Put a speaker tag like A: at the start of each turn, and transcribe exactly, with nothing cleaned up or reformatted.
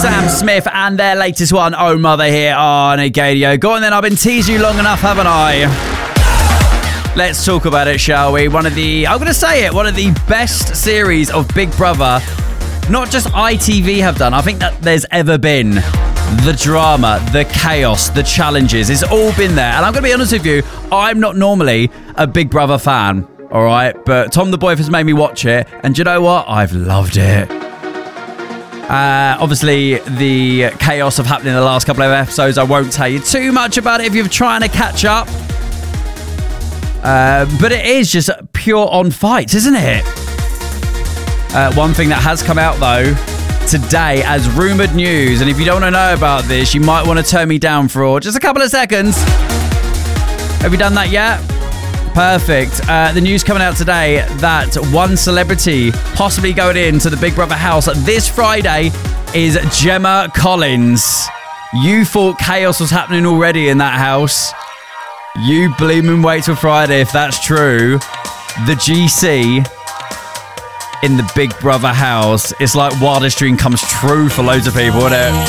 A: Sam Smith and their latest one, Oh Mother, here on Gadio. Go on then, I've been teasing you long enough, haven't I? Let's talk about it, shall we? One of the, I'm going to say it, one of the best series of Big Brother, not just I T V have done, I think that there's ever been. The drama, the chaos, the challenges, it's all been there. And I'm going to be honest with you, I'm not normally a Big Brother fan, all right? But Tom the Boy has made me watch it, and do you know what? I've loved it. Uh, obviously, the chaos of happening in the last couple of episodes, I won't tell you too much about it if you're trying to catch up. Uh, but it is just pure on fights, isn't it? Uh, one thing that has come out, though, today as rumoured news, and if you don't want to know about this, you might want to turn me down for just a couple of seconds. Have you done that yet? Perfect. Uh, the news coming out today that one celebrity possibly going into the Big Brother house this Friday is Gemma Collins. You thought chaos was happening already in that house. You blooming wait till Friday if that's true. The G C in the Big Brother house. It's like wildest dream comes true for loads of people, isn't it?